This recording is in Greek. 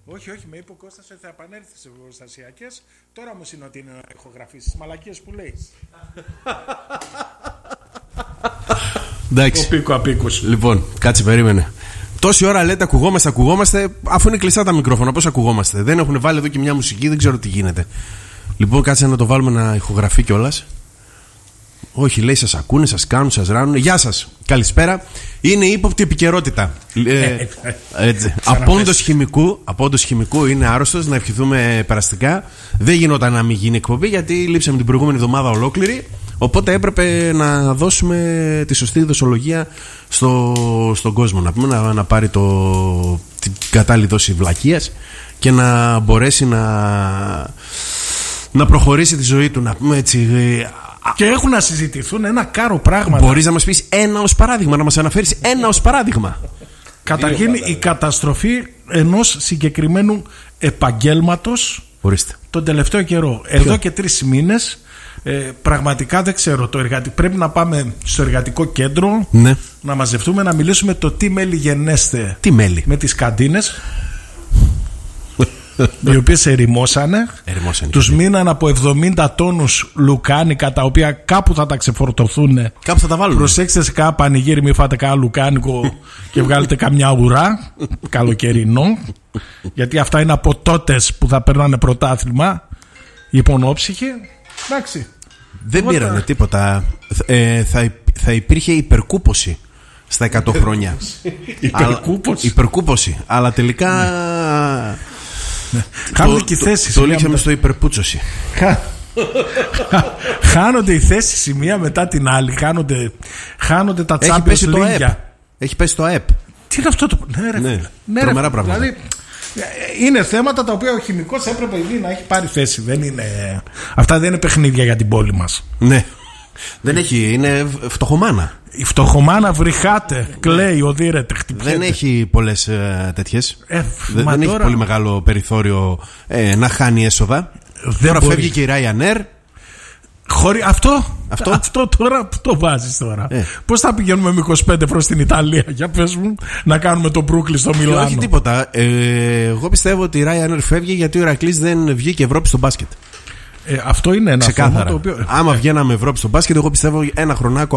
Όχι, με είπε ο Κώστας ότι θα επανέλθει στις εργοστασιακές. Τώρα όμως είναι ότι είναι να ηχογραφήσει τις μαλακίες που λέει. Εντάξει. Ο Πίκο Απίκους. Λοιπόν, κάτσε, περίμενε. Τόση ώρα λέτε ακουγόμαστε, αφού είναι κλειστά τα μικρόφωνα. Πώς ακουγόμαστε? Δεν έχουν βάλει εδώ και μια μουσική, δεν ξέρω τι γίνεται. Λοιπόν, κάτσε να το βάλουμε να ηχογραφεί κιόλας. Όχι, λέει, σας ακούνε, σας κάνουν, σας ράνουν. Γεια σας, καλησπέρα. Είναι ύποπτη επικαιρότητα. Από όντως χημικού είναι άρρωστος, να ευχηθούμε περαστικά. Δεν γινόταν να μην γίνει εκπομπή, γιατί λείψαμε την προηγούμενη εβδομάδα ολόκληρη. Οπότε έπρεπε να δώσουμε τη σωστή δοσολογία στον κόσμο. Να πούμε να πάρει την κατάλληλη δόση βλακείας και να μπορέσει να προχωρήσει τη ζωή του. Να πούμε έτσι. Και έχουν να συζητηθούν ένα κάρο πράγματα. Μπορείς να μας πεις ένα ως παράδειγμα, να μας αναφέρεις ένα ως παράδειγμα? Καταρχήν η καταστροφή ενός συγκεκριμένου επαγγέλματος. Ορίστε. Τον τελευταίο καιρό. Εδώ και 3 μήνες. Πραγματικά δεν ξέρω. Πρέπει να πάμε στο εργατικό κέντρο, ναι, να μαζευτούμε, να μιλήσουμε το τι μέλη γενέστε. Τι μέλη? Με τις καντίνες οι οποίες ερημώσανε. Τους μείναν από 70 τόνους λουκάνικα, τα οποία κάπου θα τα ξεφορτωθούν. Κάπου θα τα βάλουν. Προσέξτε σε κάνα πανηγύρι, μην φάτε κάνα λουκάνικο και βγάλετε καμιά ουρά καλοκαιρινό, γιατί αυτά είναι από τότες που θα περνάνε πρωτάθλημα. Οι πονόψυχοι. Εντάξει. Δεν πήρανε τίποτα. Θα υπήρχε υπερκούποση στα 100 χρόνια. Υπερκούποση. Αλλά τελικά χάνονται και οι θέσεις. Το λύσαμε στο υπερπούτσωση. Χάνονται οι θέσεις η μία μετά την άλλη. Χάνονται τα Champions League. Έχει πέσει το ΑΕΠ. Τι είναι αυτό το. Ναι, τρομερά πράγματα. Δηλαδή, είναι θέματα τα οποία ο χημικός έπρεπε ήδη να έχει πάρει θέση. Αυτά δεν είναι παιχνίδια για την πόλη μας. Ναι. Δεν έχει, είναι φτωχομάνα. Η φτωχομάνα βρυχάται, κλαίει, οδύρεται, χτυπιέται. Δεν έχει πολλές τέτοιες. Δεν έχει πολύ μεγάλο περιθώριο να χάνει έσοδα. Τώρα φεύγει και η Ryanair. Αυτό τώρα που το βάζεις τώρα. Πώς θα πηγαίνουμε με 25 προς την Ιταλία? Για πες μου, να κάνουμε το Μπρούκλι στο Μιλάνο. Όχι τίποτα. Εγώ πιστεύω ότι η Ryanair φεύγει γιατί ο Ηρακλής δεν βγήκε Ευρώπη στο μπάσκετ. Αυτό είναι ένα ξεκάθαρα. θέμα το οποίο... Άμα βγαίναμε Ευρώπη στο μπάσκετ, εγώ πιστεύω ένα χρονάκο